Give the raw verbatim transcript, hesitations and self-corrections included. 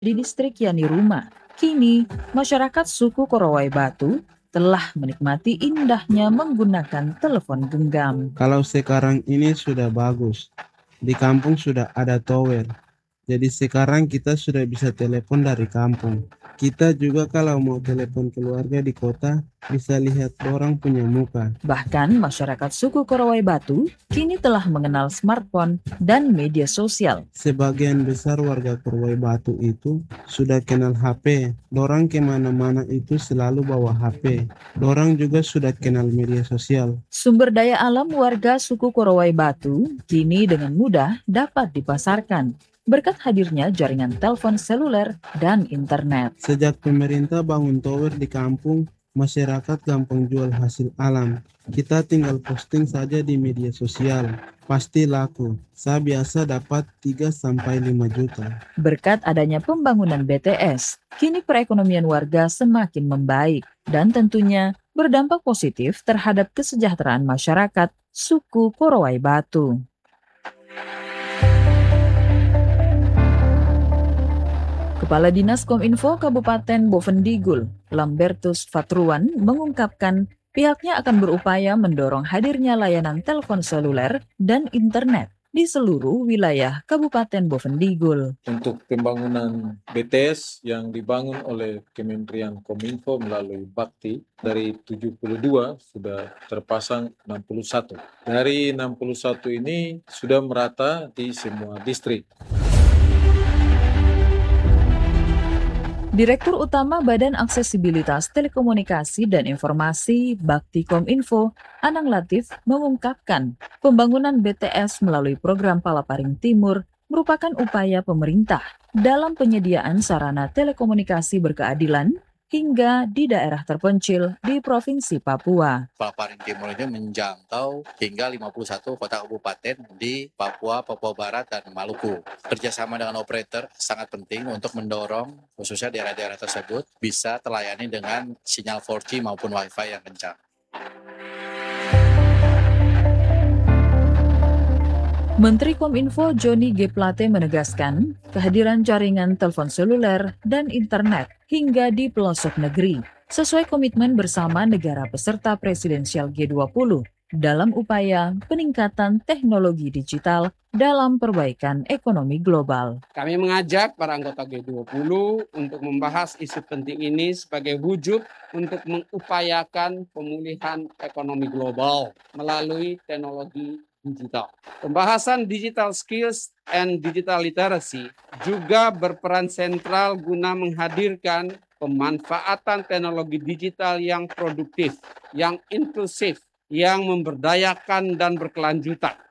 Di distrik Yaniruma, kini masyarakat suku Korowai Batu telah menikmati indahnya menggunakan telepon genggam. Kalau sekarang ini sudah bagus, di kampung sudah ada tower. Jadi sekarang kita sudah bisa telepon dari kampung. Kita juga kalau mau telepon keluarga di kota, bisa lihat orang punya muka. Bahkan masyarakat suku Korowai Batu kini telah mengenal smartphone dan media sosial. Sebagian besar warga Korowai Batu itu sudah kenal H P. Dorang kemana-mana itu selalu bawa H P. Dorang juga sudah kenal media sosial. Sumber daya alam warga suku Korowai Batu kini dengan mudah dapat dipasarkan berkat hadirnya jaringan telepon seluler dan internet. Sejak pemerintah bangun tower di kampung, masyarakat gampang jual hasil alam. Kita tinggal posting saja di media sosial. Pasti laku. Saya biasa dapat tiga sampai lima juta. Berkat adanya pembangunan B T S, kini perekonomian warga semakin membaik dan tentunya berdampak positif terhadap kesejahteraan masyarakat suku Korowai Batu. Kepala Dinas Kominfo Kabupaten Bovendigul, Lambertus Fatruan, mengungkapkan pihaknya akan berupaya mendorong hadirnya layanan telepon seluler dan internet di seluruh wilayah Kabupaten Bovendigul. Untuk pembangunan B T S yang dibangun oleh Kementerian Kominfo melalui Bakti, dari tujuh puluh dua sudah terpasang enam puluh satu. Dari enam puluh satu ini sudah merata di semua distrik. Direktur Utama Badan Aksesibilitas Telekomunikasi dan Informasi Bakti Kominfo, Anang Latif, mengungkapkan pembangunan B T S melalui program Palaparing Timur merupakan upaya pemerintah dalam penyediaan sarana telekomunikasi berkeadilan hingga di daerah terpencil di Provinsi Papua. Palaparing Timur ini menjangkau hingga lima puluh satu kota kabupaten di Papua, Papua Barat, dan Maluku. Kerjasama dengan operator sangat penting untuk mendorong khususnya daerah-daerah tersebut bisa terlayani dengan sinyal empat G maupun Wi-Fi yang kencang. Menteri Kominfo Johnny G. Plate menegaskan kehadiran jaringan telepon seluler dan internet hingga di pelosok negeri sesuai komitmen bersama negara peserta presidensial G dua puluh dalam upaya peningkatan teknologi digital dalam perbaikan ekonomi global. Kami mengajak para anggota G dua puluh untuk membahas isu penting ini sebagai wujud untuk mengupayakan pemulihan ekonomi global melalui teknologi digital. Pembahasan digital skills and digital literacy juga berperan sentral guna menghadirkan pemanfaatan teknologi digital yang produktif, yang inklusif, yang memberdayakan dan berkelanjutan.